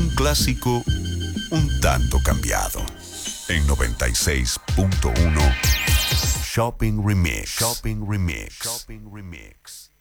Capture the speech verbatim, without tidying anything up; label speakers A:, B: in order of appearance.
A: Un clásico un tanto cambiado. En noventa y seis punto uno Shopping Remix. Shopping Remix. Shopping Remix.